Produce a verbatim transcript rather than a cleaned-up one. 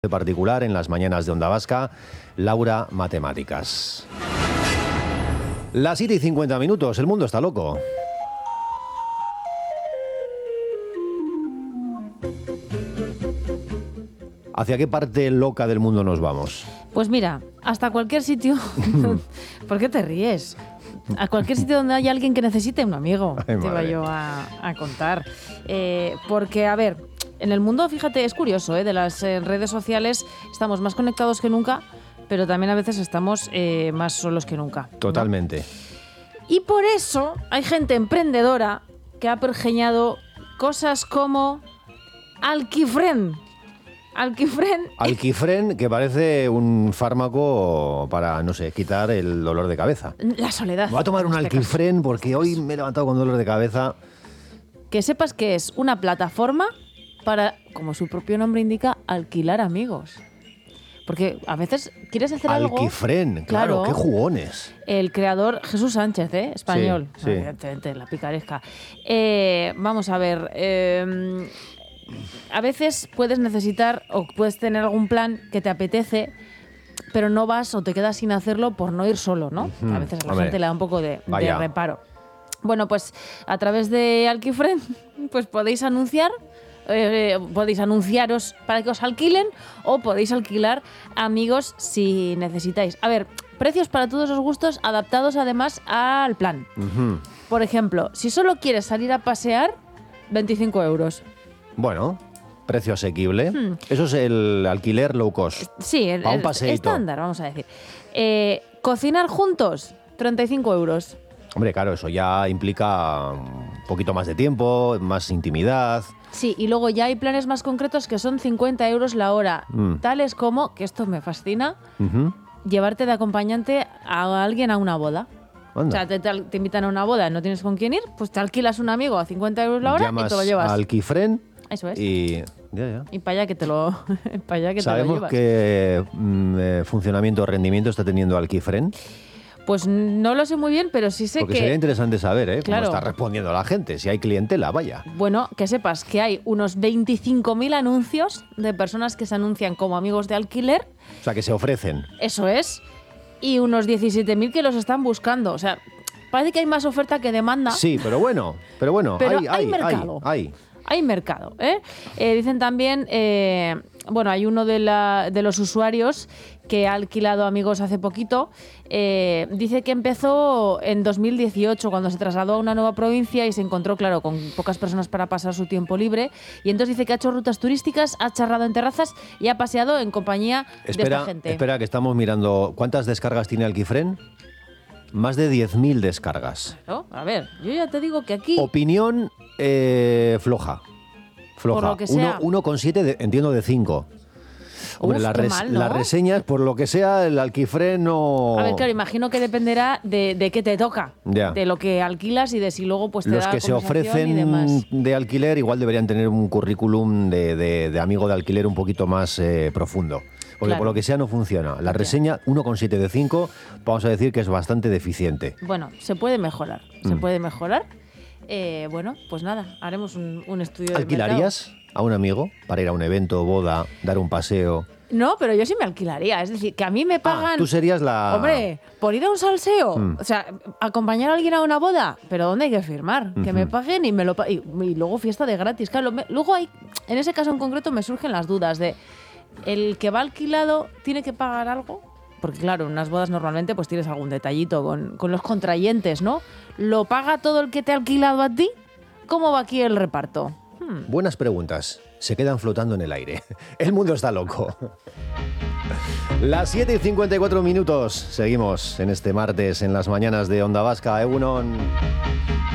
particular en las mañanas de Onda Vasca, Laura Matemáticas. Las siete y cincuenta minutos, el mundo está loco. ¿Hacia qué parte loca del mundo nos vamos? Pues mira, hasta cualquier sitio. ¿Por qué te ríes? A cualquier sitio donde haya alguien que necesite un amigo, Ay, te iba yo a, a contar. Eh, porque, a ver, en el mundo, fíjate, es curioso, ¿eh? De las eh, redes sociales estamos más conectados que nunca, pero también a veces estamos eh, más solos que nunca, ¿no? Totalmente. Y por eso hay gente emprendedora que ha pergeñado cosas como Alkifren. Alkifren. Alkifren, que parece un fármaco para, no sé, quitar el dolor de cabeza. La soledad. Voy a tomar un en este Alkifren caso. porque hoy me he levantado con dolor de cabeza. Que sepas que es una plataforma para, como su propio nombre indica, alquilar amigos. Porque a veces quieres hacer algo... Alkifren, claro, Claro. qué jugones. El creador, Jesús Sánchez, ¿eh? Español. Sí, sí. Evidentemente, la picaresca. Eh, vamos a ver... eh, a veces puedes necesitar o puedes tener algún plan que te apetece, pero no vas o te quedas sin hacerlo por no ir solo, ¿no? Ujú. A veces a la Hombre, gente le da un poco de, de vaya. reparo. Bueno, pues a través de Alkifren pues podéis anunciar, eh, podéis anunciaros para que os alquilen o podéis alquilar amigos si necesitáis. A ver, precios para todos los gustos, adaptados además al plan. Ujú. Por ejemplo, si solo quieres salir a pasear, veinticinco euros. Bueno, precio asequible. Hmm. Eso es el alquiler low cost. Sí, el, Pa' un el paseíto. estándar, vamos a decir. Eh, cocinar juntos, treinta y cinco euros. Hombre, claro, eso ya implica un poquito más de tiempo, más intimidad. Sí, y luego ya hay planes más concretos que son cincuenta euros la hora. Mm. Tales como, que esto me fascina, Ujú. llevarte de acompañante a alguien a una boda. Anda. O sea, te, te- te invitan a una boda, no tienes con quién ir, pues te alquilas un amigo a cincuenta euros la hora Llamas y te lo llevas. a Alkifren Eso es. y... Ya, ya. Y para allá que te lo, para allá que te lo ¿Sabemos llevas. qué mm, eh, funcionamiento o rendimiento está teniendo Alkifren? Pues no lo sé muy bien, pero sí sé Porque que... sería interesante saber, ¿eh? Claro. Cómo está respondiendo la gente, si hay clientela, vaya. Bueno, que sepas que hay unos veinticinco mil anuncios de personas que se anuncian como amigos de alquiler, O sea, que se ofrecen. eso es, y unos diecisiete mil que los están buscando. O sea, parece que hay más oferta que demanda. Sí, pero bueno, pero bueno, Pero hay, hay hay, mercado. hay, hay. Hay mercado, ¿eh? Eh, dicen también, eh, bueno, hay uno de, la, de los usuarios que ha alquilado amigos hace poquito, eh, dice que empezó en dos mil dieciocho cuando se trasladó a una nueva provincia y se encontró, claro, con pocas personas para pasar su tiempo libre, y entonces dice que ha hecho rutas turísticas, ha charlado en terrazas y ha paseado en compañía de Espera, esta gente. espera, que estamos mirando. ¿Cuántas descargas tiene Alkifren? Más de diez mil descargas. ¿No? A ver, yo ya te digo que aquí... Opinión eh, floja. Floja. Por lo que sea. uno coma siete, de- entiendo, de cinco. Hombre, Uf, las, qué res- mal, ¿no? las reseñas, por lo que sea, el Alkifren no... A ver, claro, imagino que dependerá de, de qué te toca, Ya. de lo que alquilas y de si luego pues te Los da que se conversación y demás. ofrecen de alquiler igual deberían tener un currículum de, de- de amigo de alquiler un poquito más eh, profundo. Porque Claro. por lo que sea no funciona. La Ya. reseña uno coma siete de cinco, vamos a decir que es bastante deficiente. Bueno, se puede mejorar, se Mm. puede mejorar. Eh, bueno, pues nada, haremos un, un estudio del ¿Alquilarías a un amigo para ir a un evento, boda, dar un paseo? mercado. No, pero yo sí me alquilaría. Es decir, que a mí me pagan... Ah, tú serías la... Hombre, por ir a un salseo, Mm. o sea, acompañar a alguien a una boda, pero ¿dónde hay que firmar? Que me paguen y me lo pa- y, y luego fiesta de gratis. Claro, me- luego hay, en ese caso en concreto me surgen las dudas de el que va alquilado tiene que pagar algo, porque claro, en unas bodas normalmente pues tienes algún detallito con, con los contrayentes, ¿no? ¿Lo paga todo el que te ha alquilado a ti? ¿Cómo va aquí el reparto? Hmm. Buenas preguntas. Se quedan flotando en el aire. El mundo está loco. Las siete y cincuenta y cuatro minutos. Seguimos en este martes en las mañanas de Onda Vasca. Egunon.